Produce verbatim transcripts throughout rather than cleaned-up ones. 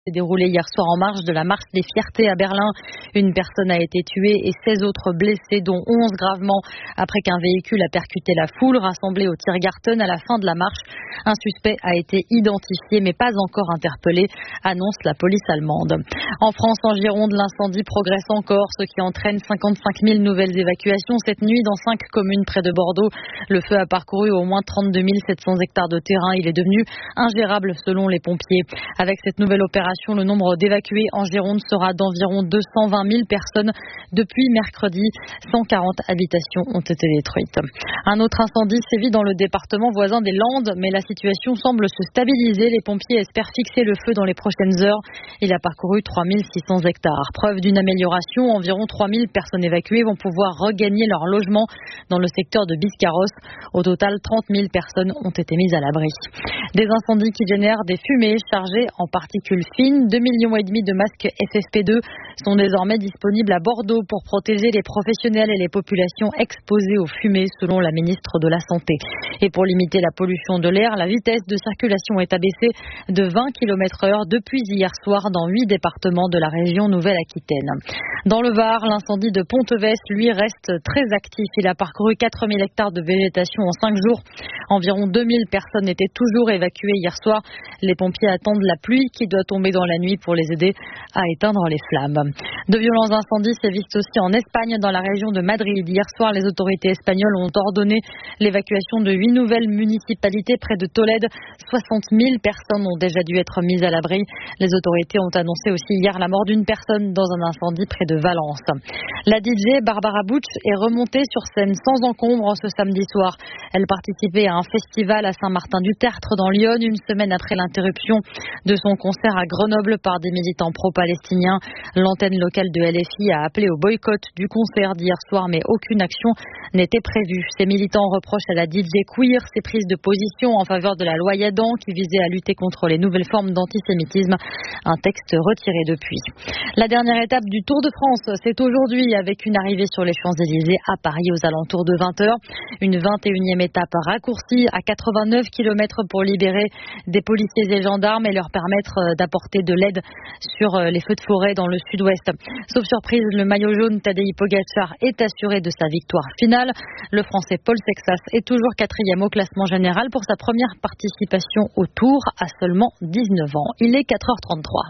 s'est déroulé hier soir en marge de la marche des fiertés à Berlin. Une personne a été tuée et seize autres blessés, dont onze gravement, après qu'un véhicule a percuté la foule rassemblée au Tiergarten à la fin de la marche. Un suspect a été identifié mais pas encore interpellé, annonce la police allemande. En France, en Gironde, l'incendie progresse encore, ce qui entraîne cinquante-cinq mille nouvelles évacuations cette nuit dans cinq communes près de Bordeaux. Le feu a parcouru au moins trente-deux mille sept cents hectares de terrain. Il est devenu ingérable selon les pompiers. Avec cette nouvelle opération, le nombre d'évacués en Gironde sera d'environ deux cent vingt mille personnes. Depuis mercredi, cent quarante habitations ont été détruites. Un autre incendie sévit dans le département voisin des Landes, mais la situation semble se stabiliser. Les pompiers espèrent fixer le feu dans les prochaines heures. Il a parcouru trois mille six cents hectares. Preuve d'une amélioration, environ trois mille personnes évacuées vont pouvoir regagner leur logement dans le secteur de Biscarrosse. Au total, trente mille personnes ont été mises à l'abri. Des incendies qui génèrent des fumées chargées en particules fines. deux millions et demi de masques F F P deux sont désormais disponibles à Bordeaux pour protéger les professionnels et les populations exposées aux fumées, selon la ministre de la Santé. Et pour limiter la pollution de l'air, la vitesse de circulation est abaissée de vingt kilomètres heure depuis hier soir dans huit départements de la région Nouvelle-Aquitaine. Dans le Var, l'incendie de Pontevès, lui, reste très actif. Il a parcouru quatre mille hectares de végétation en cinq jours. Environ deux mille personnes étaient toujours évacuées hier soir. Les pompiers attendent la pluie qui doit tomber dans la nuit pour les aider à éteindre les flammes. De violents incendies sévissent aussi en Espagne, dans la région de Madrid. Hier soir, les autorités espagnoles ont ordonné l'évacuation de huit nouvelles municipalités près de Tolède. soixante mille personnes ont déjà dû être mises à l'abri. Les autorités ont annoncé aussi hier la mort d'une personne dans un incendie près de Valence. La D J Barbara Butch est remontée sur scène sans encombre ce samedi soir. Elle participait à un festival à Saint-Martin-du-Tertre dans l'Yonne, une semaine après l'interruption de son concert à Grenoble par des militants pro-palestiniens. L'antenne locale de L F I a appelé au boycott du concert d'hier soir, mais aucune action n'était prévue. Ces militants reprochent à la D J queer ses prises de position en faveur de la loi Yadan qui visait à lutter contre les nouvelles formes d'antisémitisme. Un texte retiré depuis. La dernière étape du Tour de France, c'est aujourd'hui avec une arrivée sur les Champs-Élysées à Paris aux alentours de vingt heures. Une vingt et unième étape raccourcie à quatre-vingt-neuf kilomètres pour libérer des policiers et gendarmes et leur permettre d'apporter de l'aide sur les feux de forêt dans le sud-ouest. Sauf surprise, le maillot jaune Tadej Pogačar est assuré de sa victoire finale. Le Français Paul Sexas est toujours quatrième au classement général pour sa première participation au Tour à seulement dix-neuf ans. Il est quatre heures trente-trois.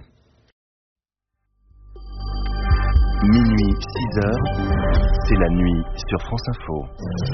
Minuit, six heures, c'est la nuit sur France Info.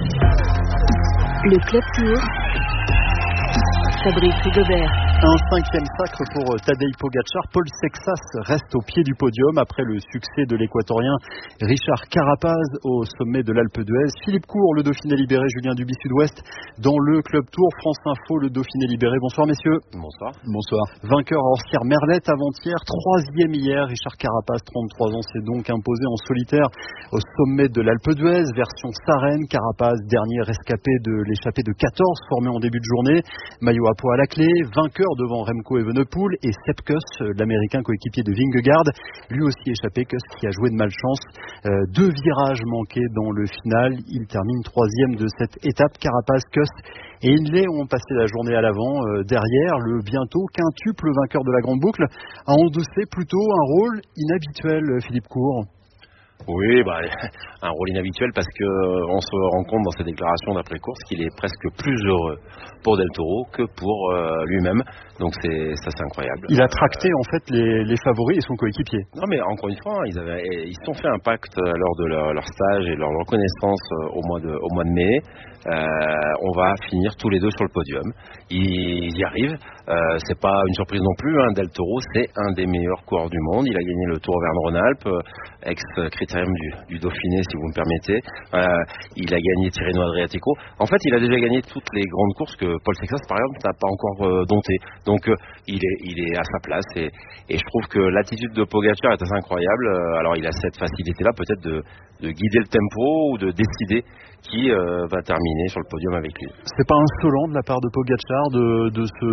Le Club Tour, Fabrice Rigobert. Un cinquième sacre pour Tadej Pogačar. Paul Sexas reste au pied du podium après le succès de l'équatorien Richard Carapaz au sommet de l'Alpe d'Huez. Philippe Court, le Dauphiné libéré, Julien Duby Sud-Ouest dans le Club Tour. France Info, le Dauphiné libéré. Bonsoir messieurs. Bonsoir. Bonsoir. Vainqueur à Orsières-Merlette avant-hier, troisième hier. Richard Carapaz, trente-trois ans, s'est donc imposé en solitaire au sommet de l'Alpe d'Huez, version Sarenne. Carapaz, dernier rescapé de l'échappée de quatorze formée en début de journée. Maillot à poids à la clé, vainqueur devant Remco Evenepoel et Sepp Kuss, l'américain coéquipier de Vingegaard, lui aussi échappé. Kuss qui a joué de malchance, euh, deux virages manqués dans le final. Il termine troisième de cette étape. Carapaz, Kuss et Hindley ont passé la journée à l'avant. Euh, derrière, le bientôt quintuple vainqueur de la Grande Boucle a endossé plutôt un rôle inhabituel, Philippe Court. Oui, bah, un rôle inhabituel parce que on se rend compte dans ses déclarations d'après-course qu'il est presque plus heureux pour Del Toro que pour euh, lui-même. Donc c'est ça, c'est incroyable. Il a tracté en fait les, les favoris et son coéquipier. Non, mais encore une fois, ils avaient, ils se sont fait un pacte lors de leur, leur stage et leur reconnaissance au mois de, au mois de mai. Euh, on va finir tous les deux sur le podium. Ils y arrivent. Euh, c'est pas une surprise non plus. Hein. Del Toro, c'est un des meilleurs coureurs du monde. Il a gagné le Tour Auvergne-Rhône-Alpes, ex-critérium du, du Dauphiné, si vous me permettez. Euh, il a gagné Tirreno-Adriatico. En fait, il a déjà gagné toutes les grandes courses que Paul Sexas, par exemple, n'a pas encore euh, dompté. Donc, euh, il est, il est à sa place. Et, et je trouve que l'attitude de Pogačar est assez incroyable. Euh, alors, il a cette facilité-là, peut-être de, de guider le tempo ou de décider qui euh, va terminer sur le podium avec lui. C'est pas insolent de la part de Pogačar de, de se muer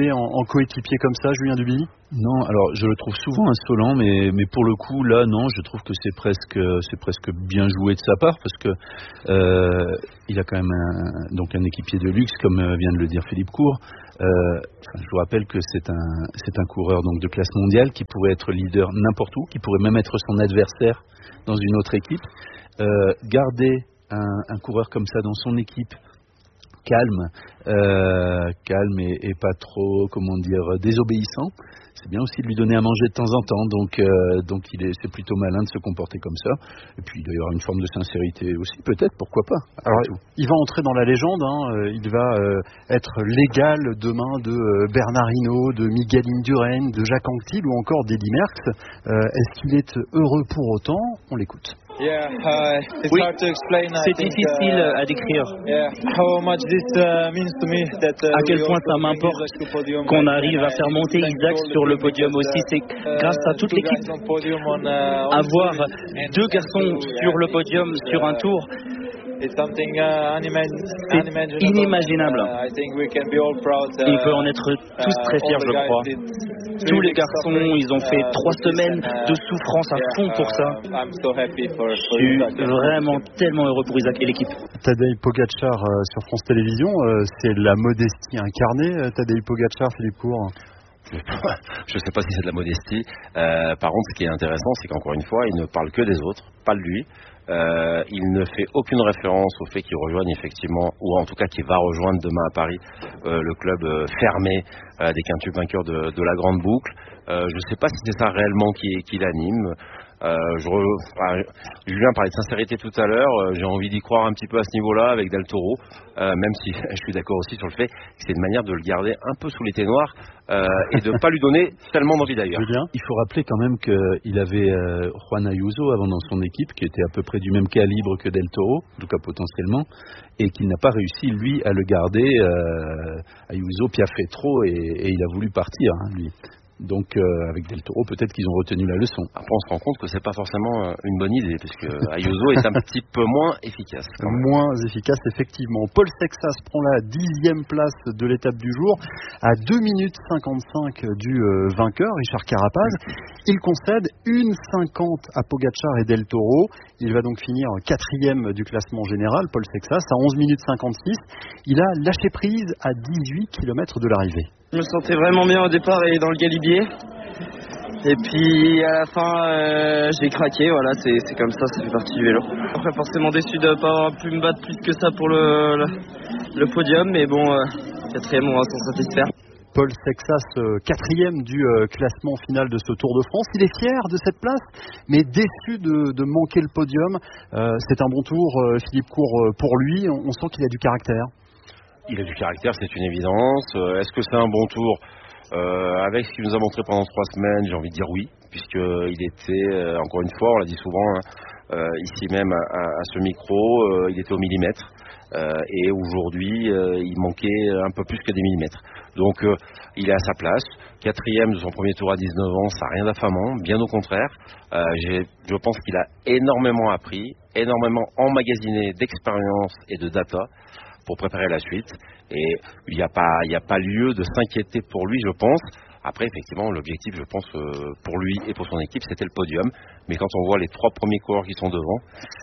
gagner en, en coéquipier comme ça, Julien Duby? Non, alors je le trouve souvent insolent, mais, mais pour le coup, là, non, je trouve que c'est presque, c'est presque bien joué de sa part, parce que euh, il a quand même un, donc un équipier de luxe, comme vient de le dire Philippe Court. Euh, enfin, je vous rappelle que c'est un, c'est un coureur donc de classe mondiale qui pourrait être leader n'importe où, qui pourrait même être son adversaire dans une autre équipe. Euh, garder un, un coureur comme ça dans son équipe, calme, euh, calme et, et pas trop, comment dire, désobéissant. C'est bien aussi de lui donner à manger de temps en temps, donc, euh, donc il est, c'est plutôt malin de se comporter comme ça. Et puis il doit y avoir une forme de sincérité aussi, peut-être, pourquoi pas. Alors, il va entrer dans la légende, hein. Il va euh, être l'égal demain de euh, Bernard Hinault, de Miguel Indurain, de Jacques Anquetil ou encore d'Eddy Merckx. Euh, est-ce qu'il est heureux pour autant? On l'écoute. Yeah, uh, it's oui, hard to explain, c'est think, difficile uh, à décrire. Yeah, how much this uh, means to me that, uh, à quel point ça m'importe qu'on arrive à faire monter Isaac sur le podium aussi. C'est grâce à toute l'équipe. Avoir deux garçons sur le podium sur un tour, c'est inimaginable. Il peut en être tous très fiers, je crois. Tous les garçons, ils ont fait trois semaines de souffrance à fond pour ça. Je suis vraiment tellement heureux pour Isaac et l'équipe. Tadej Pogačar euh, sur France Télévisions, euh, c'est la modestie incarnée, euh, Tadej Pogačar, Philippe Court. Je ne sais pas si c'est de la modestie. Euh, par contre, ce qui est intéressant, c'est qu'encore une fois, il ne parle que des autres, pas de lui. Euh, il ne fait aucune référence au fait qu'il rejoigne effectivement, ou en tout cas qu'il va rejoindre demain à Paris, euh, le club euh, fermé euh, des quintuples vainqueurs de, de la Grande Boucle. Euh, je ne sais pas si c'est ça réellement qui, qui l'anime. Euh, je re... enfin, Julien parlait de sincérité tout à l'heure, euh, j'ai envie d'y croire un petit peu à ce niveau-là avec Del Toro, euh, même si je suis d'accord aussi sur le fait que c'est une manière de le garder un peu sous les ténoirs euh, et de ne pas lui donner tellement d'envie d'ailleurs. Il faut rappeler quand même qu'il avait euh, Juan Ayuso avant dans son équipe, qui était à peu près du même calibre que Del Toro, en tout cas potentiellement, et qu'il n'a pas réussi lui à le garder. euh, Ayuso piaffait trop et, et il a voulu partir, hein, lui. Donc euh, avec Del Toro, peut-être qu'ils ont retenu la leçon. Après, on se rend compte que c'est pas forcément euh, une bonne idée, puisque Ayuso est un petit peu moins efficace. Quand même. Moins efficace, effectivement. Paul Sexas prend la dixième place de l'étape du jour, à deux minutes cinquante-cinq du euh, vainqueur, Richard Carapaz. Il concède une cinquante à Pogačar et Del Toro. Il va donc finir quatrième du classement général, Paul Sexas, à onze minutes cinquante-six. Il a lâché prise à dix-huit kilomètres de l'arrivée. Je me sentais vraiment bien au départ et dans le galibier. Et puis à la fin, euh, j'ai craqué. Voilà, c'est, c'est comme ça, ça fait partie du vélo. Après, forcément déçu de ne pas avoir pu me battre plus que ça pour le, le, le podium. Mais bon, euh, quatrième, on va s'en satisfaire. Paul Sexas, euh, quatrième du euh, classement final de ce Tour de France. Il est fier de cette place, mais déçu de, de manquer le podium. Euh, c'est un bon tour, euh, Philippe Court, euh, pour lui. On, on sent qu'il a du caractère. Il a du caractère, c'est une évidence. Euh, est-ce que c'est un bon tour euh, avec ce qu'il nous a montré pendant trois semaines? J'ai envie de dire oui, puisqu'il était, euh, encore une fois, on l'a dit souvent, hein, euh, ici même à, à, à ce micro, euh, il était au millimètre. Euh, et aujourd'hui, euh, il manquait un peu plus que des millimètres. Donc, euh, il est à sa place. Quatrième de son premier tour à dix-neuf ans, ça n'a rien d'affamant, bien au contraire. Euh, j'ai, je pense qu'il a énormément appris, énormément emmagasiné d'expérience et de data pour préparer la suite, et il n'y a pas, il n'y a pas lieu de s'inquiéter pour lui, je pense. Après, effectivement, l'objectif, je pense, euh, pour lui et pour son équipe, c'était le podium. Mais quand on voit les trois premiers coureurs qui sont devant,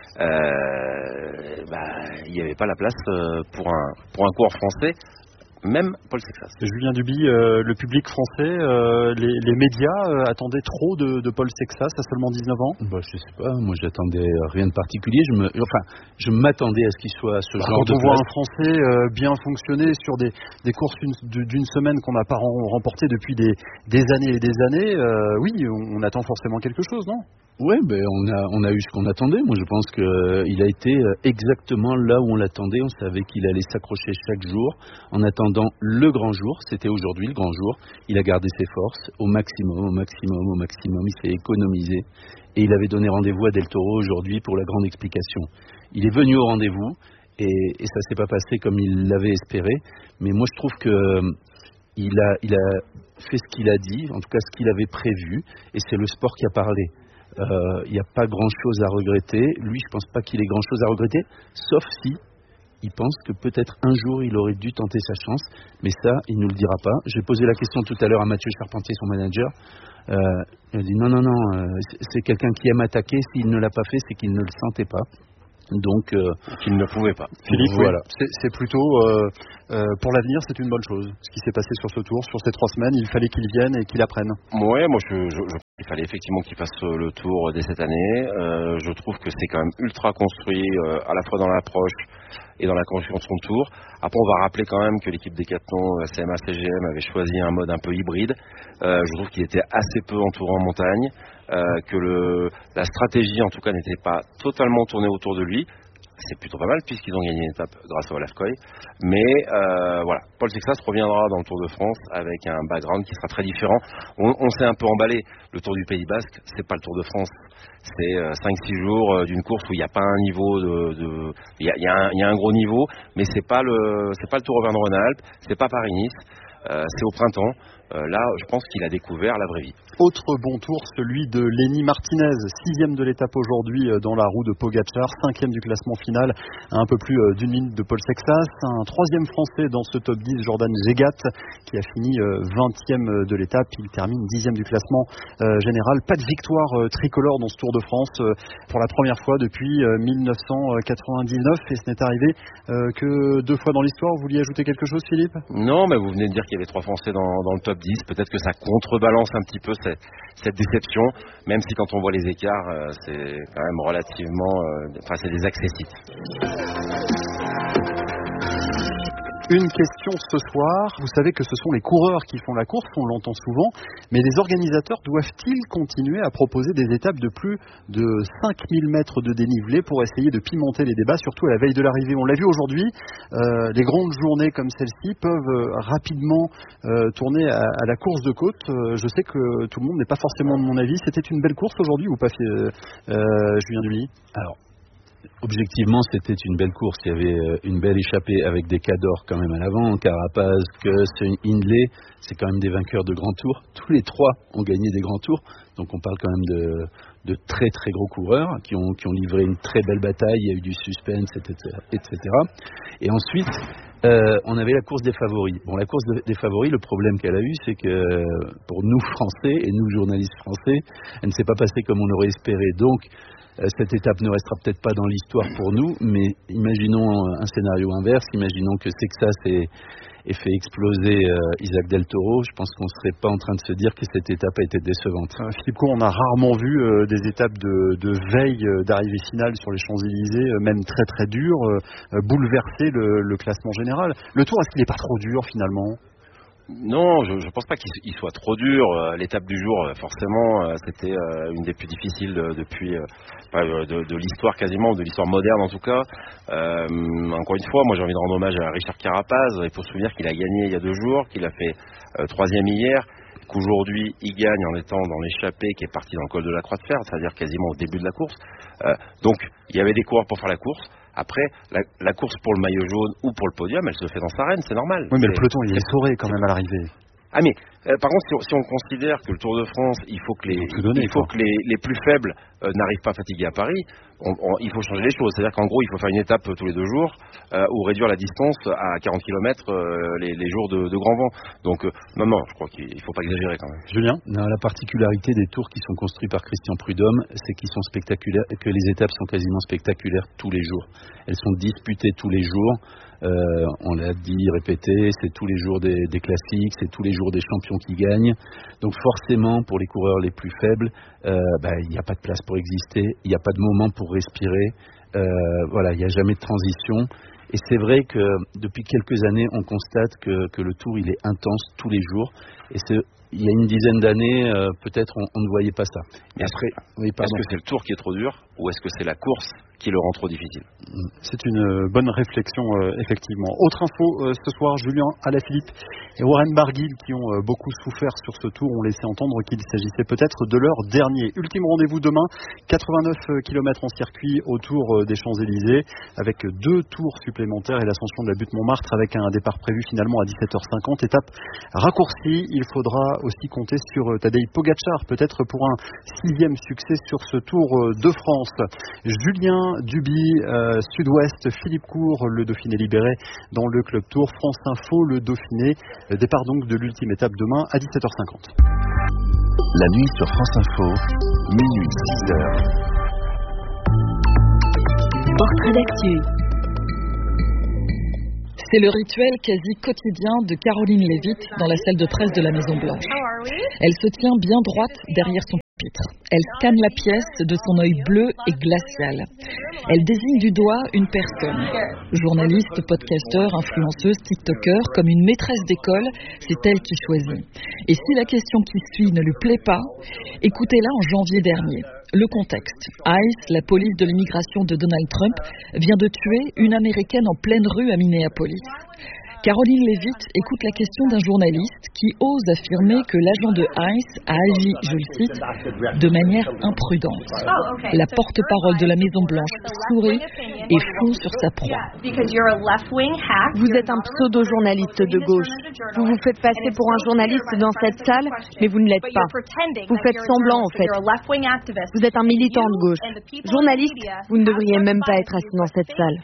euh, bah, il n'y avait pas la place euh, pour un pour un coureur français. Même Paul Sexas. Julien Duby, euh, le public français, euh, les, les médias euh, attendaient trop de, de Paul Sexas à seulement dix-neuf ans. Bah, je sais pas, moi j'attendais rien de particulier. Je me, enfin, je m'attendais à ce qu'il soit à ce bah, genre quand de. On voit un Français euh, bien fonctionner sur des, des courses d'une, d'une semaine qu'on n'a pas remportées depuis des, des années et des années. Euh, oui, on, on attend forcément quelque chose, non? Oui, ben on a on a eu ce qu'on attendait. Moi, je pense que euh, il a été exactement là où on l'attendait. On savait qu'il allait s'accrocher chaque jour en attendant le grand jour. C'était aujourd'hui le grand jour. Il a gardé ses forces au maximum, au maximum, au maximum. Il s'est économisé et il avait donné rendez-vous à Del Toro aujourd'hui pour la grande explication. Il est venu au rendez-vous et, et ça s'est pas passé comme il l'avait espéré. Mais moi, je trouve que euh, il a il a fait ce qu'il a dit, en tout cas ce qu'il avait prévu, et c'est le sport qui a parlé. Il euh, n'y a pas grand-chose à regretter. Lui, je ne pense pas qu'il ait grand-chose à regretter, sauf si il pense que peut-être un jour il aurait dû tenter sa chance, mais ça, il ne nous le dira pas. J'ai posé la question tout à l'heure à Mathieu Charpentier, son manager. Euh, il a dit non, non, non, euh, c'est quelqu'un qui aime attaquer. S'il ne l'a pas fait, c'est qu'il ne le sentait pas. Donc, euh, qu'il ne pouvait pas. Philippe, voilà. Oui, c'est, c'est plutôt euh, euh, pour l'avenir, c'est une bonne chose. Ce qui s'est passé sur ce tour, sur ces trois semaines, il fallait qu'il vienne et qu'il apprenne. Ouais, moi je, je, je il fallait effectivement qu'il fasse le tour dès cette année. Euh, je trouve que c'est quand même ultra construit, euh, à la fois dans l'approche et dans la construction de son tour. Après, on va rappeler quand même que l'équipe Decathlon, C M A C G M, avait choisi un mode un peu hybride. Euh, je trouve qu'il était assez peu entouré en montagne, euh, que le, la stratégie, en tout cas, n'était pas totalement tournée autour de lui. C'est plutôt pas mal puisqu'ils ont gagné une étape grâce au Olafkoy. Mais euh, voilà, Paul Sexas reviendra dans le Tour de France avec un background qui sera très différent. On, on s'est un peu emballé. Le Tour du Pays Basque, c'est pas le Tour de France. C'est euh, cinq six jours euh, d'une course où il n'y a pas un niveau de, de il y a, il y, a il y a un gros niveau, mais c'est pas le c'est pas le Tour Auvergne-Rhône-Alpes, c'est pas Paris-Nice. Euh, c'est au printemps. Euh, là, je pense qu'il a découvert la vraie vie. Autre bon tour, celui de Lenny Martinez, sixième de l'étape aujourd'hui dans la roue de Pogačar, cinquième du classement final, à un peu plus d'une minute de Paul Sexas. Un troisième français dans ce top dix, Jordan Zegat, qui a fini vingtième de l'étape. Il termine dixième du classement euh, général. Pas de victoire euh, tricolore dans ce Tour de France euh, pour la première fois depuis euh, dix-neuf cent quatre-vingt-dix-neuf, et ce n'est arrivé euh, que deux fois dans l'histoire. Vous vouliez ajouter quelque chose, Philippe ? Non, mais vous venez de dire qu'il y avait trois Français dans, dans le top dix. Peut-être que ça contrebalance un petit peu cette, cette déception, même si quand on voit les écarts, euh, c'est quand même relativement... Euh, enfin, c'est des accessites. Une question ce soir, vous savez que ce sont les coureurs qui font la course, on l'entend souvent, mais les organisateurs doivent-ils continuer à proposer des étapes de plus de cinq mille mètres de dénivelé pour essayer de pimenter les débats, surtout à la veille de l'arrivée? On l'a vu aujourd'hui, euh, les grandes journées comme celle-ci peuvent euh, rapidement euh, tourner à, à la course de côte. Euh, je sais que tout le monde n'est pas forcément de mon avis. C'était une belle course aujourd'hui ou pas, euh, euh, Julien Dumy? Alors, objectivement, c'était une belle course. Il y avait une belle échappée avec des Cadors quand même à l'avant. Carapaz, Kuss, Hindley, c'est quand même des vainqueurs de grands tours. Tous les trois ont gagné des grands tours. Donc on parle quand même de, de très très gros coureurs qui ont, qui ont livré une très belle bataille. Il y a eu du suspense, et cetera. et cetera. Et ensuite, euh, on avait la course des favoris. Bon, la course de, des favoris, le problème qu'elle a eu, c'est que pour nous Français et nous journalistes français, elle ne s'est pas passée comme on l'aurait espéré. Donc, cette étape ne restera peut-être pas dans l'histoire pour nous, mais imaginons un scénario inverse, imaginons que Sexas ait, ait fait exploser euh, Isaac Del Toro. Je pense qu'on ne serait pas en train de se dire que cette étape a été décevante. Euh, Philippe Cour, on a rarement vu euh, des étapes de, de veille euh, d'arrivée finale sur les Champs-Élysées, euh, même très très dures, euh, bouleverser le, le classement général. Le Tour, est-ce qu'il n'est pas trop dur finalement ? Non, je ne pense pas qu'il soit trop dur. L'étape du jour, forcément, c'était une des plus difficiles depuis de, de, de l'histoire quasiment, de l'histoire moderne en tout cas. Euh, encore une fois, moi j'ai envie de rendre hommage à Richard Carapaz. Il faut se souvenir qu'il a gagné il y a deux jours, qu'il a fait euh, troisième hier, qu'aujourd'hui il gagne en étant dans l'échappée qui est parti dans le col de la Croix de Fer, c'est-à-dire quasiment au début de la course. Euh, donc il y avait des coureurs pour faire la course. Après, la, la course pour le maillot jaune ou pour le podium, elle se fait dans sa reine, c'est normal. Oui, mais c'est, le peloton, il est sauré quand même à l'arrivée. Ah mais, euh, par contre, si on, si on considère que le Tour de France, il faut que les, donner, il faut que les, les plus faibles euh, n'arrivent pas fatigués à Paris, on, on, il faut changer les choses. C'est-à-dire qu'en gros, il faut faire une étape tous les deux jours euh, ou réduire la distance à quarante kilomètres euh, les, les jours de, de grand vent. Donc, euh, non, non, je crois qu'il ne faut pas exagérer quand même. Julien ? Non, la particularité des tours qui sont construits par Christian Prudhomme, c'est qu'ils sont spectaculaires, que les étapes sont quasiment spectaculaires tous les jours. Elles sont disputées tous les jours. Euh, on l'a dit, répété, c'est tous les jours des, des classiques, c'est tous les jours des champions qui gagnent. Donc forcément, pour les coureurs les plus faibles, euh, bah, il n'y a pas de place pour exister, il n'y a pas de moment pour respirer. Euh, voilà, il n'y a jamais de transition. Et c'est vrai que depuis quelques années, on constate que, que le Tour, il est intense tous les jours. Et c'est, il y a une dizaine d'années, euh, peut-être, on, on ne voyait pas ça. Mais après, oui, est-ce que c'est le Tour qui est trop dur ou est-ce que c'est la course qui le rend trop difficile? C'est une bonne réflexion, euh, effectivement. Autre info euh, ce soir, Julien Alaphilippe et Warren Barguil, qui ont euh, beaucoup souffert sur ce Tour, ont laissé entendre qu'il s'agissait peut-être de leur dernier. Ultime rendez-vous demain, quatre-vingt-neuf kilomètres en circuit autour euh, des Champs-Élysées, avec deux tours supplémentaires et l'ascension de la butte Montmartre, avec un départ prévu finalement à dix-sept heures cinquante. Étape raccourcie, il faudra aussi compter sur Tadej Pogačar, peut-être pour un sixième succès sur ce Tour de France. Julien Duby, euh, Sud-Ouest, Philippe Court, le Dauphiné libéré dans le Club Tour. France Info, le Dauphiné. Départ donc de l'ultime étape demain à dix-sept heures cinquante. La nuit sur France Info, minuit six heures. Portrait d'actu. C'est le rituel quasi quotidien de Caroline Leavitt dans la salle de presse de la Maison-Blanche. Elle se tient bien droite derrière son pupitre. Elle scanne la pièce de son œil bleu et glacial. Elle désigne du doigt une personne. Journaliste, podcasteur, influenceuse, tiktoker, comme une maîtresse d'école, c'est elle qui choisit. Et si la question qui suit ne lui plaît pas, écoutez-la en janvier dernier. Le contexte. ICE, la police de l'immigration de Donald Trump, vient de tuer une Américaine en pleine rue à Minneapolis. Caroline Leavitt écoute la question d'un journaliste qui ose affirmer que l'agent de ICE a agi, je le cite, de manière imprudente. La porte-parole de la Maison-Blanche sourit et fond sur sa proie. Vous êtes un pseudo-journaliste de gauche. Vous vous faites passer pour un journaliste dans cette salle, mais vous ne l'êtes pas. Vous faites semblant en fait. Vous êtes un militant de gauche. Journaliste, vous ne devriez même pas être assis dans cette salle.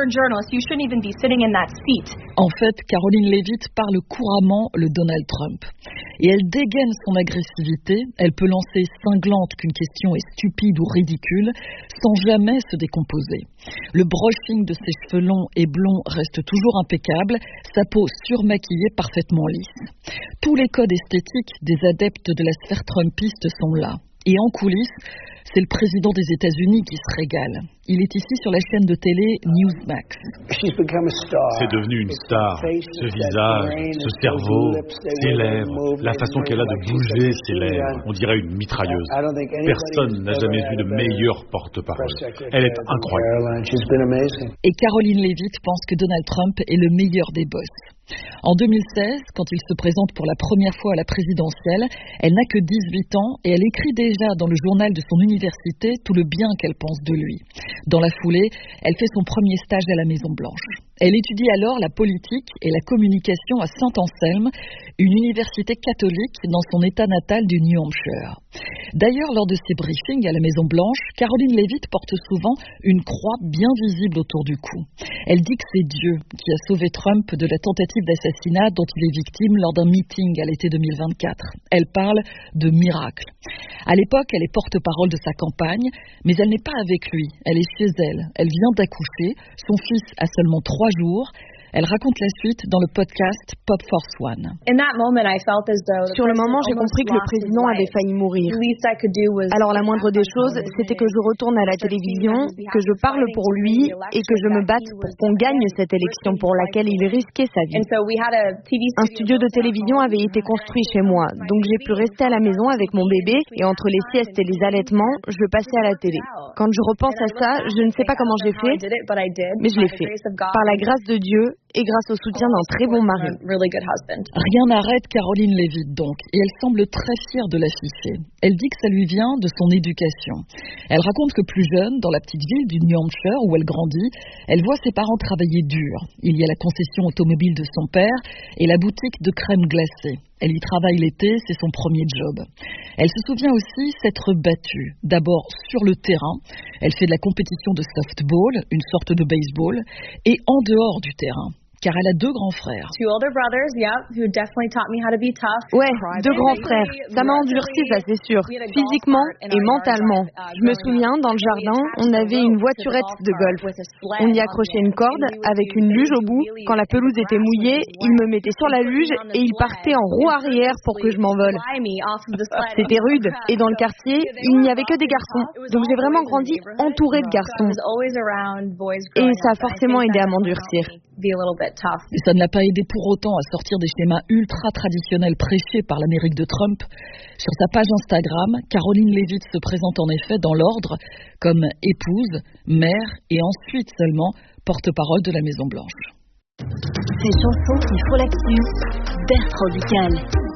En fait, Caroline Leavitt parle couramment le Donald Trump. Et elle dégaine son agressivité. Elle peut lancer cinglante qu'une question est stupide ou ridicule, sans jamais se décomposer. Le brushing de ses cheveux longs et blonds reste toujours impeccable, sa peau surmaquillée parfaitement lisse. Tous les codes esthétiques des adeptes de la sphère trumpiste sont là. Et en coulisses, c'est le président des États-Unis qui se régale. Il est ici sur la chaîne de télé Newsmax. C'est devenu une star. Ce visage, ce cerveau, ses lèvres, la façon qu'elle a de bouger ses lèvres. On dirait une mitrailleuse. Personne n'a jamais vu de meilleure porte-parole. Elle est incroyable. Et Caroline Leavitt pense que Donald Trump est le meilleur des boss. En deux mille seize, quand il se présente pour la première fois à la présidentielle, elle n'a que dix-huit ans et elle écrit déjà dans le journal de son université tout le bien qu'elle pense de lui. Dans la foulée, elle fait son premier stage à la Maison-Blanche. Elle étudie alors la politique et la communication à Saint-Anselme, une université catholique dans son état natal du New Hampshire. D'ailleurs, lors de ses briefings à la Maison-Blanche, Caroline Leavitt porte souvent une croix bien visible autour du cou. Elle dit que c'est Dieu qui a sauvé Trump de la tentative d'assassinat dont il est victime lors d'un meeting à l'été deux mille vingt-quatre. Elle parle de miracle. À l'époque, elle est porte-parole de sa campagne, mais elle n'est pas avec lui. Elle est chez elle. Elle vient d'accoucher. Son fils a seulement trois jours. Elle raconte la suite dans le podcast Pop Force One. Sur le moment, j'ai compris que le président avait failli mourir. Alors la moindre des choses, c'était que je retourne à la télévision, que je parle pour lui et que je me batte pour qu'on gagne cette élection pour laquelle il risquait sa vie. Un studio de télévision avait été construit chez moi, donc j'ai pu rester à la maison avec mon bébé et entre les siestes et les allaitements, je passais à la télé. Quand je repense à ça, je ne sais pas comment j'ai fait, mais je l'ai fait. Par la grâce de Dieu, et grâce au soutien d'un très bon mari. Rien n'arrête Caroline Leavitt donc, et elle semble très fière de l'afficher. Elle dit que ça lui vient de son éducation. Elle raconte que plus jeune, dans la petite ville du New Hampshire où elle grandit, elle voit ses parents travailler dur. Il y a la concession automobile de son père et la boutique de crème glacée. Elle y travaille l'été, c'est son premier job. Elle se souvient aussi s'être battue, d'abord sur le terrain. Elle fait de la compétition de softball, une sorte de baseball, et en dehors du terrain. Car elle a deux grands frères. Ouais, deux grands frères. Ça m'a endurci, ça c'est sûr, physiquement et mentalement. Je me souviens, dans le jardin, on avait une voiturette de golf. On y accrochait une corde avec une luge au bout. Quand la pelouse était mouillée, il me mettait sur la luge et il partait en roue arrière pour que je m'envole. C'était rude. Et dans le quartier, il n'y avait que des garçons. Donc j'ai vraiment grandi entourée de garçons. Et ça a forcément aidé à m'endurcir. Et ça ne l'a pas aidé pour autant à sortir des schémas ultra traditionnels prêchés par l'Amérique de Trump. Sur sa page Instagram, Caroline Leavitt se présente en effet dans l'ordre comme épouse, mère et ensuite seulement porte-parole de la Maison-Blanche. Ces chansons qui font l'actu, Bertrand Dical.